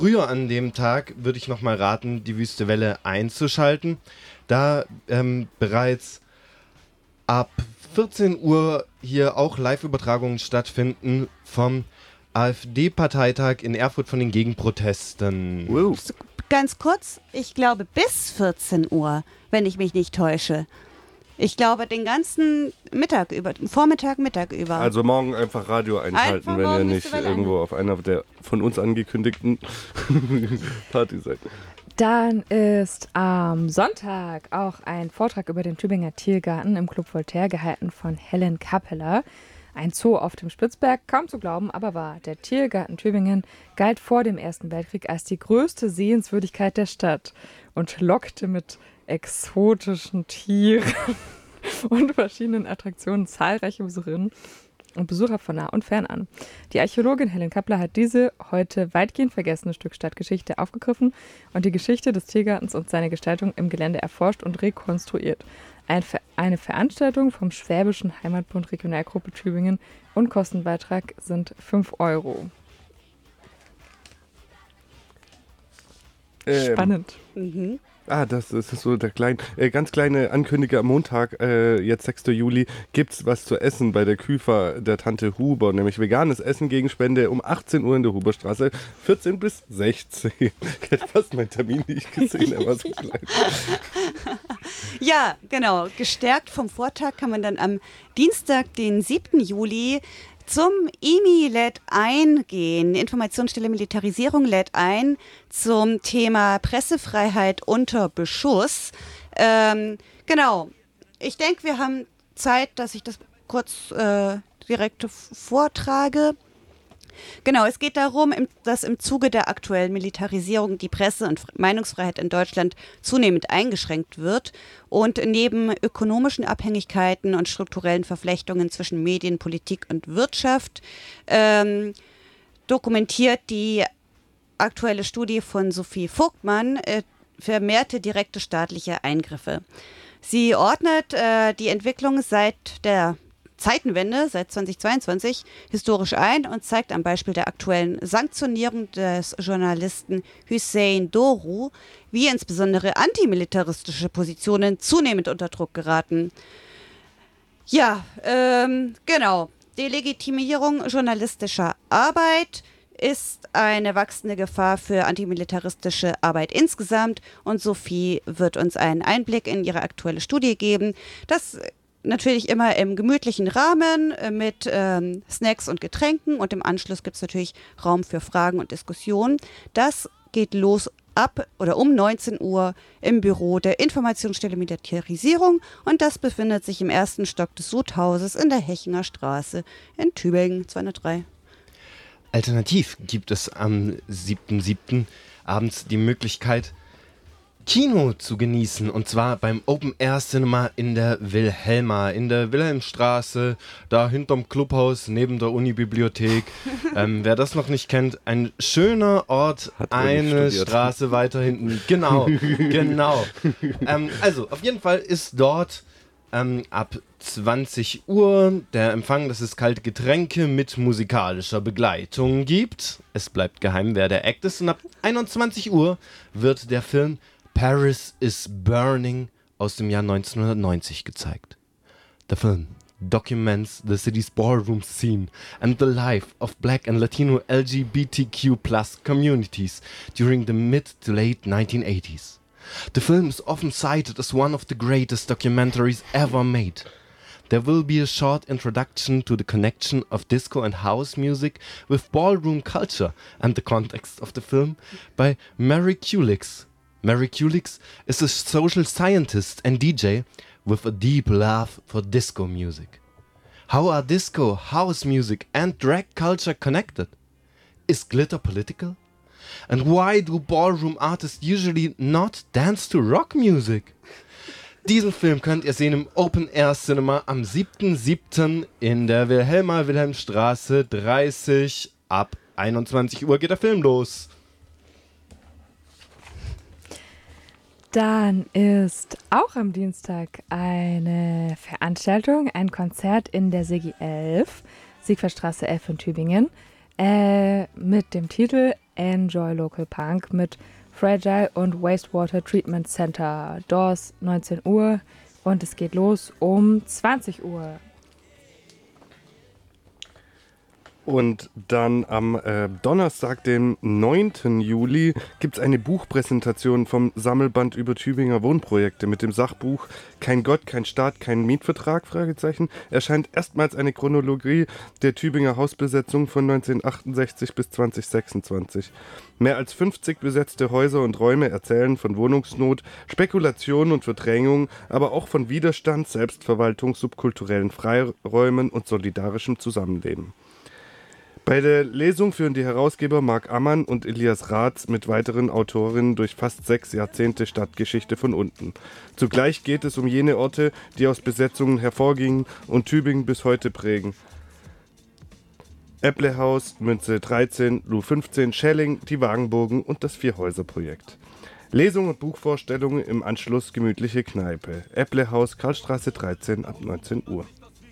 früher an dem Tag würde ich nochmal raten, die Wüste Welle einzuschalten, da bereits ab 14 Uhr hier auch Live-Übertragungen stattfinden vom AfD-Parteitag in Erfurt von den Gegenprotesten. Wow. Ganz kurz, ich glaube bis 14 Uhr, wenn ich mich nicht täusche. Ich glaube den ganzen Mittag über, Vormittag, Mittag über. Also morgen einfach Radio einschalten, Einfach wenn ihr morgen nicht Welle irgendwo auf einer der von uns angekündigten Party seid. Dann ist am Sonntag auch ein Vortrag über den Tübinger Tiergarten im Club Voltaire gehalten von Helen Kappeler. Ein Zoo auf dem Spitzberg, kaum zu glauben, aber wahr. Der Tiergarten Tübingen galt vor dem Ersten Weltkrieg als die größte Sehenswürdigkeit der Stadt und lockte mit exotischen Tieren und verschiedenen Attraktionen zahlreiche Besucherinnen und Besucher von nah und fern an. Die Archäologin Helen Kappeler hat diese heute weitgehend vergessene Stück Stadtgeschichte aufgegriffen und die Geschichte des Tiergartens und seine Gestaltung im Gelände erforscht und rekonstruiert. Eine Veranstaltung vom Schwäbischen Heimatbund Regionalgruppe Tübingen und Kostenbeitrag sind 5 Euro. Spannend. Das ist so der ganz kleine Ankündiger am Montag, jetzt 6. Juli, gibt's was zu essen bei der Küfer der Tante Huber, nämlich veganes Essen gegen Spende um 18 Uhr in der Huberstraße, 14 bis 16. Ich hätte fast meinen Termin nicht gesehen, er war so klein. Ja, genau. Gestärkt vom Vortag kann man dann am Dienstag, den 7. Juli, zum IMI lädt eingehen. Informationsstelle Militarisierung lädt ein zum Thema Pressefreiheit unter Beschuss. Genau. Ich denke, wir haben Zeit, dass ich das kurz direkt vortrage. Genau, es geht darum, dass im Zuge der aktuellen Militarisierung die Presse- und Meinungsfreiheit in Deutschland zunehmend eingeschränkt wird und neben ökonomischen Abhängigkeiten und strukturellen Verflechtungen zwischen Medien, Politik und Wirtschaft dokumentiert die aktuelle Studie von Sophie Vogtmann vermehrte direkte staatliche Eingriffe. Sie ordnet die Entwicklung seit der Zeitenwende, seit 2022, historisch ein und zeigt am Beispiel der aktuellen Sanktionierung des Journalisten Hüseyin Doğru, wie insbesondere antimilitaristische Positionen zunehmend unter Druck geraten. Ja, genau. Delegitimierung journalistischer Arbeit ist eine wachsende Gefahr für antimilitaristische Arbeit insgesamt und Sophie wird uns einen Einblick in ihre aktuelle Studie geben. Das natürlich immer im gemütlichen Rahmen mit Snacks und Getränken und im Anschluss gibt es natürlich Raum für Fragen und Diskussionen. Das geht los ab oder um 19 Uhr im Büro der Informationsstelle Militarisierung und das befindet sich im ersten Stock des Sudhauses in der Hechinger Straße in Tübingen 203. Alternativ gibt es am 7.7. abends die Möglichkeit, Kino zu genießen und zwar beim Open Air Cinema in der Wilhelma, in der Wilhelmstraße, da hinterm Clubhaus neben der Unibibliothek. Wer das noch nicht kennt, ein schöner Ort, eine Straße weiter hinten. Genau. Also auf jeden Fall ist dort ab 20 Uhr der Empfang, dass es kalte Getränke mit musikalischer Begleitung gibt. Es bleibt geheim, wer der Act ist und ab 21 Uhr wird der Film Paris is Burning aus dem Jahr 1990 gezeigt. Der Film documents the city's ballroom scene and the life of Black and Latino LGBTQ+ communities during the mid to late 1980s. The film is often cited as one of the greatest documentaries ever made. There will be a short introduction to the connection of disco and house music with ballroom culture and the context of the film by Mary Kulix. Mary Kulix is a social scientist and DJ with a deep love for disco music. How are disco, house music and drag culture connected? Is glitter political? And why do ballroom artists usually not dance to rock music? Diesen Film könnt ihr sehen im Open Air Cinema am 7.7. in der Wilhelmstraße 30. Ab 21 Uhr geht der Film los. Dann ist auch am Dienstag eine Veranstaltung, ein Konzert in der SIGI 11, Siegfriedstraße 11 in Tübingen, mit dem Titel Enjoy Local Punk mit Fragile und Wastewater Treatment Center. Doors 19 Uhr und es geht los um 20 Uhr. Und dann am Donnerstag, dem 9. Juli, gibt es eine Buchpräsentation vom Sammelband über Tübinger Wohnprojekte mit dem Sachbuch Kein Gott, kein Staat, kein Mietvertrag, Fragezeichen, erscheint erstmals eine Chronologie der Tübinger Hausbesetzung von 1968 bis 2026. Mehr als 50 besetzte Häuser und Räume erzählen von Wohnungsnot, Spekulation und Verdrängung, aber auch von Widerstand, Selbstverwaltung, subkulturellen Freiräumen und solidarischem Zusammenleben. Bei der Lesung führen die Herausgeber Marc Ammann und Elias Raths mit weiteren Autorinnen durch fast 6 Jahrzehnte Stadtgeschichte von unten. Zugleich geht es um jene Orte, die aus Besetzungen hervorgingen und Tübingen bis heute prägen. Epplehaus, Münze 13, Lu 15, Schelling, die Wagenburgen und das Vierhäuser-Projekt. Lesung und Buchvorstellungen im Anschluss gemütliche Kneipe. Epplehaus, Karlstraße 13 ab 19 Uhr.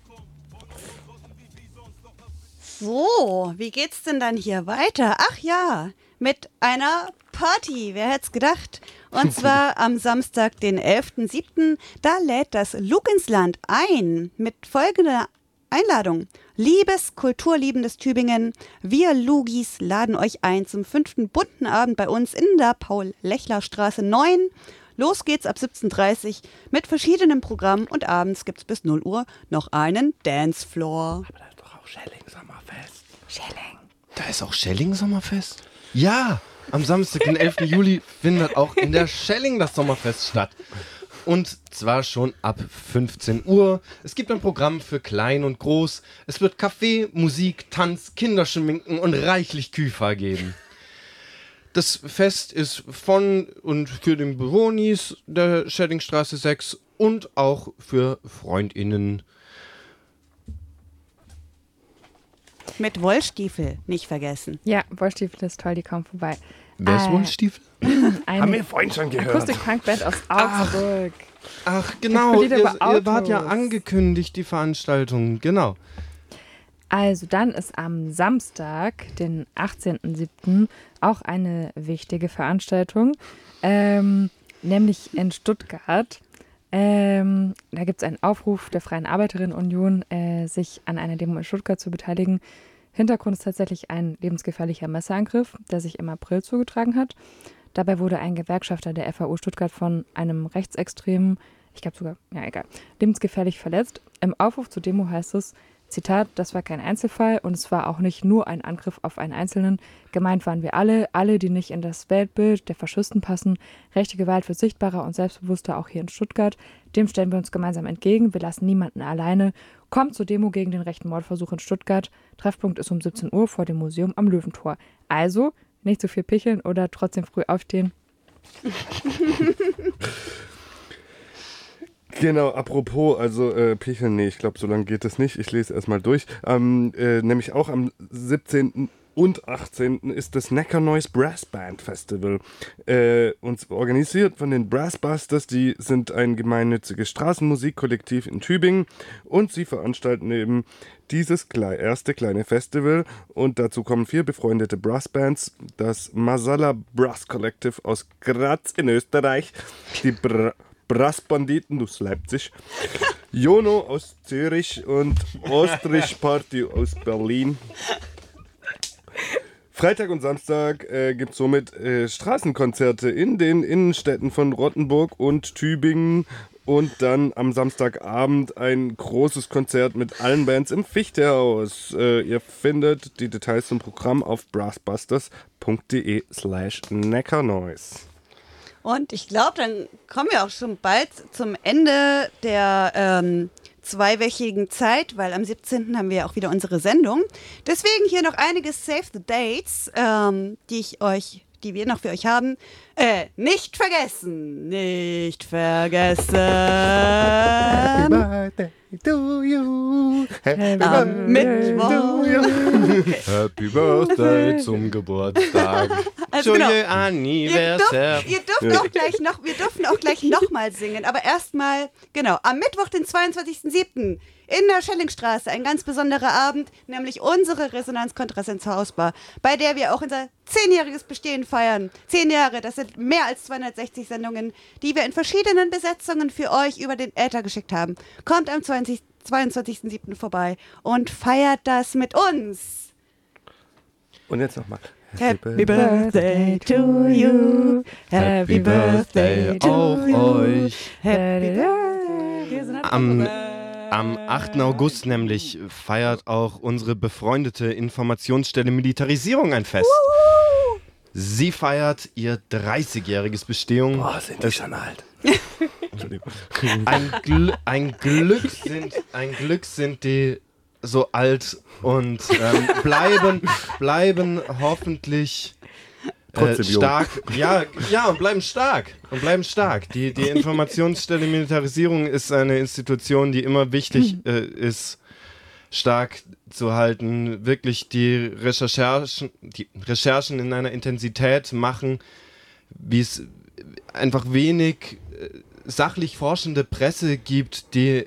So, wie geht's denn dann hier weiter? Ach ja, mit einer Party, wer hätte es gedacht? Und zwar am Samstag, den 11.07., da lädt das Lug ins Land ein mit folgender Einladung. Liebes, kulturliebendes Tübingen, wir Lugis laden euch ein zum 5. bunten Abend bei uns in der Paul-Lechler-Straße 9. Los geht's ab 17.30 Uhr mit verschiedenen Programmen und abends gibt's bis 0 Uhr noch einen Dancefloor. Aber da ist doch auch Schelling Sommerfest. Schelling. Da ist auch Schelling Sommerfest? Ja, am Samstag, den 11. Juli, findet auch in der Schelling das Sommerfest statt. Und zwar schon ab 15 Uhr. Es gibt ein Programm für Klein und Groß. Es wird Kaffee, Musik, Tanz, Kinderschminken und reichlich Küfer geben. Das Fest ist von und für den Bewohnis der Schellingstraße 6 und auch für FreundInnen. Mit Wollstiefel, nicht vergessen. Ja, Wollstiefel ist toll, die kommen vorbei. Wer ist Wollstiefel? Haben wir vorhin schon gehört. Akustik-Punk-Band aus Augsburg. Ach, genau. Lieder über Ihr wart ja Autos. angekündigt, die Veranstaltung. Genau. Also dann ist am Samstag, den 18.07., auch eine wichtige Veranstaltung, nämlich in Stuttgart. Da gibt es einen Aufruf der Freien Arbeiterinnenunion, sich an einer Demo in Stuttgart zu beteiligen. Hintergrund ist tatsächlich ein lebensgefährlicher Messerangriff, der sich im April zugetragen hat. Dabei wurde ein Gewerkschafter der FAU Stuttgart von einem Rechtsextremen, ich glaube sogar, ja egal, lebensgefährlich verletzt. Im Aufruf zur Demo heißt es, Zitat, das war kein Einzelfall und es war auch nicht nur ein Angriff auf einen Einzelnen. Gemeint waren wir alle, die nicht in das Weltbild der Faschisten passen. Rechte Gewalt wird sichtbarer und selbstbewusster auch hier in Stuttgart. Dem stellen wir uns gemeinsam entgegen. Wir lassen niemanden alleine. Kommt zur Demo gegen den rechten Mordversuch in Stuttgart. Treffpunkt ist um 17 Uhr vor dem Museum am Löwentor. Also nicht zu viel picheln oder trotzdem früh aufstehen. Genau, apropos, also Picheln, nee, ich glaube, so lange geht es nicht. Ich lese erstmal durch. Nämlich auch am 17. und 18. ist das Neckar Noise Brass Band Festival. Und organisiert von den Brassbusters, die sind ein gemeinnütziges Straßenmusikkollektiv in Tübingen und sie veranstalten eben dieses erste kleine Festival und dazu kommen 4 befreundete Brassbands, das Masala Brass Collective aus Graz in Österreich, die Brassbanditen aus Leipzig, Jono aus Zürich und Ostrich Party aus Berlin. Freitag und Samstag gibt es somit Straßenkonzerte in den Innenstädten von Rottenburg und Tübingen und dann am Samstagabend ein großes Konzert mit allen Bands im Fichtehaus. Ihr findet die Details zum Programm auf brassbusters.de/neckarnoise. Und ich glaube, dann kommen wir auch schon bald zum Ende der zweiwöchigen Zeit, weil am 17. haben wir auch wieder unsere Sendung. Deswegen hier noch einige Save the Dates, die wir noch für euch haben. Nicht vergessen. Happy birthday. to you. Am Mittwoch. Happy Birthday zum Geburtstag. Also genau. Joyeux Anniversaire. Wir dürfen auch gleich nochmal singen, aber erstmal, genau, am Mittwoch, den 22.07. in der Schellingstraße, ein ganz besonderer Abend, nämlich unsere Resonanz-Kontrasenz-Hausbar, bei der wir auch unser 10-jähriges Bestehen feiern. 10 Jahre, das sind mehr als 260 Sendungen, die wir in verschiedenen Besetzungen für euch über den Äther geschickt haben. Kommt am 22.07. vorbei und feiert das mit uns. Und jetzt nochmal. Happy Birthday to you. Happy Birthday auch euch. Happy Birthday. Wir sind Am 8. August nämlich feiert auch unsere befreundete Informationsstelle Militarisierung ein Fest. Sie feiert ihr 30-jähriges Bestehen. Boah, sind die schon alt. Entschuldigung. Ein Glück sind die so alt und bleiben hoffentlich Trotzdem jung. stark. Ja, und bleiben stark. Die Informationsstelle Militarisierung ist eine Institution, die immer wichtig ist, stark zu halten, wirklich die Recherchen in einer Intensität machen, wie es einfach wenig sachlich forschende Presse gibt, die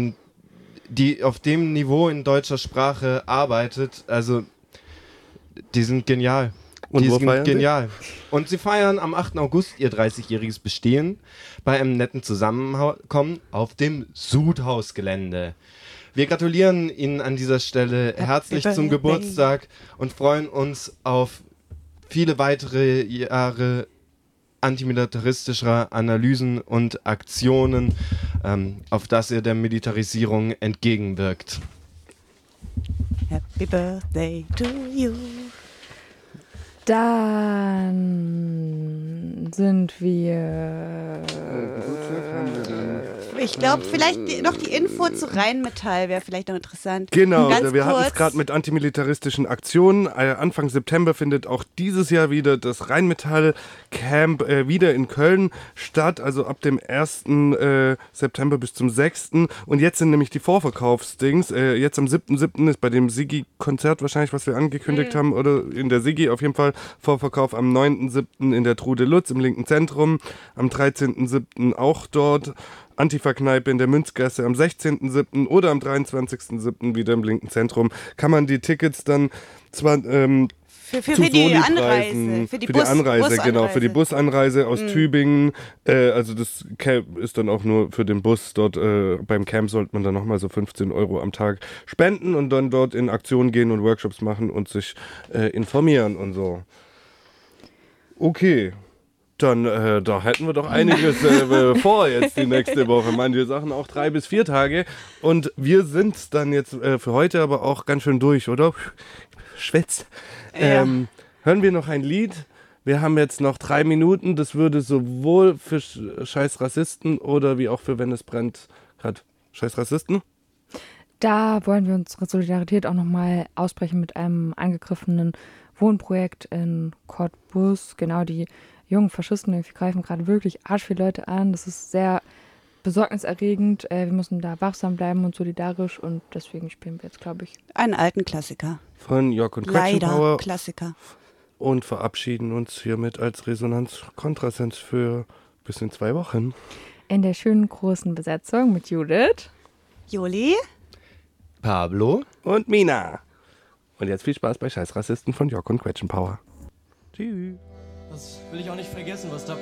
auf dem Niveau in deutscher Sprache arbeitet. Also, die sind genial. Und wo feiern genial. Und sie feiern am 8. August ihr 30-jähriges Bestehen bei einem netten Zusammenkommen auf dem Sudhausgelände. Wir gratulieren Ihnen an dieser Stelle herzlich zum Geburtstag und freuen uns auf viele weitere Jahre antimilitaristischer Analysen und Aktionen, auf das ihr der Militarisierung entgegenwirkt. Happy Birthday to you. Dann sind wir... Ich glaube, vielleicht noch die Info zu Rheinmetall wäre vielleicht noch interessant. Genau, Ganz wir hatten es kurz. gerade mit antimilitaristischen Aktionen. Anfang September findet auch dieses Jahr wieder das Rheinmetall-Camp wieder in Köln statt, also ab dem 1. September bis zum 6. Und jetzt sind nämlich die Vorverkaufsdings. Jetzt am 7.7. ist bei dem Siggi-Konzert wahrscheinlich, was wir angekündigt haben, oder in der Siggi auf jeden Fall Vorverkauf am 9.7. in der Trude Lutz im linken Zentrum, am 13.7. auch dort. Antifa-Kneipe in der Münzgasse am 16.07. oder am 23.07. wieder im linken Zentrum. Kann man die Tickets dann zwar für die Anreise. Für die Busanreise, genau, für die Busanreise aus Tübingen. Also das Camp ist dann auch nur für den Bus. Dort beim Camp sollte man dann nochmal so 15 € am Tag spenden und dann dort in Aktionen gehen und Workshops machen und sich informieren und so. Okay. Dann da hätten wir doch einiges vor jetzt die nächste Woche. Manche Sachen auch 3 bis 4 Tage. Und wir sind dann jetzt für heute aber auch ganz schön durch, oder? Schwätzt. Ja. Hören wir noch ein Lied. Wir haben jetzt noch 3 Minuten. Das würde sowohl für Scheiß Rassisten oder wie auch für Wenn es brennt gerade Scheiß Rassisten. Da wollen wir unsere Solidarität auch nochmal ausbrechen mit einem angegriffenen Wohnprojekt in Cottbus. Genau, die jungen Faschisten greifen gerade wirklich arsch viele Leute an. Das ist sehr besorgniserregend. Wir müssen da wachsam bleiben und solidarisch und deswegen spielen wir jetzt, glaube ich, einen alten Klassiker. Von Jörg und Leider Quetschenbauer. Klassiker. Und verabschieden uns hiermit als Resonanz-Kontrasens für bis in 2 Wochen. in der schönen großen Besetzung mit Judith, Joli, Pablo Und Mina. Und jetzt viel Spaß bei Scheiß Rassisten von Jörg und Quetschenbauer. Tschüss. Das will ich auch nicht vergessen, was da